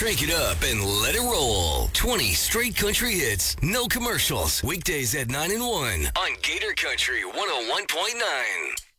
Crank it up and let it roll. 20 straight country hits, no commercials. Weekdays at 9 and 1 on Gator Country 101.9.